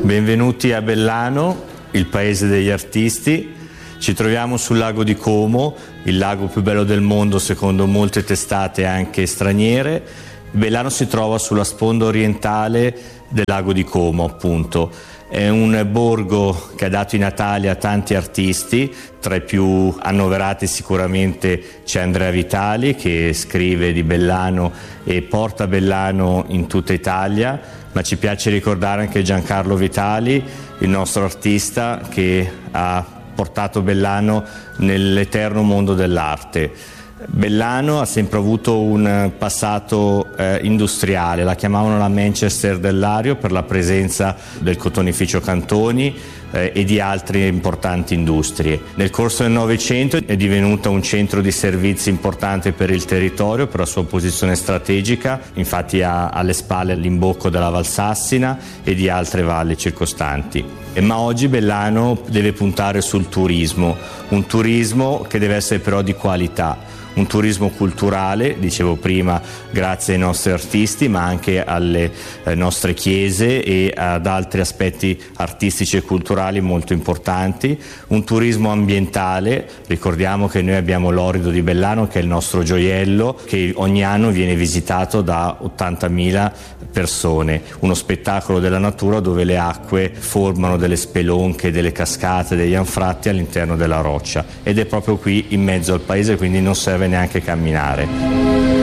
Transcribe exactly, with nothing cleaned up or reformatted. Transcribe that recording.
Benvenuti a Bellano, il paese degli artisti. Ci troviamo sul lago di Como, il lago più bello del mondo secondo molte testate anche straniere. Bellano si trova sulla sponda orientale del lago di Como, appunto. È un borgo che ha dato i natali a tanti artisti, tra i più annoverati sicuramente c'è Andrea Vitali, che scrive di Bellano e porta Bellano in tutta Italia, ma ci piace ricordare anche Giancarlo Vitali, il nostro artista che ha portato Bellano nell'eterno mondo dell'arte. Bellano ha sempre avuto un passato eh, industriale, la chiamavano la Manchester del Lario per la presenza del cotonificio Cantoni eh, e di altre importanti industrie. Nel corso del Novecento è divenuta un centro di servizi importante per il territorio, per la sua posizione strategica, infatti ha alle spalle l'imbocco della Valsassina e di altre valli circostanti. E ma oggi Bellano deve puntare sul turismo, un turismo che deve essere però di qualità. Un turismo culturale, dicevo prima, grazie ai nostri artisti, ma anche alle eh, nostre chiese e ad altri aspetti artistici e culturali molto importanti. Un turismo ambientale, ricordiamo che noi abbiamo l'Orido di Bellano, che è il nostro gioiello, che ogni anno viene visitato da ottantamila persone. Uno spettacolo della natura dove le acque formano delle spelonche, delle cascate, degli anfratti all'interno della roccia. Ed è proprio qui in mezzo al paese, quindi non serve neanche camminare.